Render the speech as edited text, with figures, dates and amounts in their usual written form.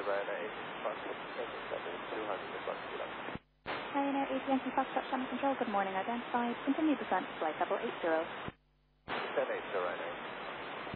Ryanair Foxtrot 200 plus kilo. Ryanair ATNC Foxtrot 7 Control, good morning. Identified. Continue descent, flight level 80. 1080 Ryanair.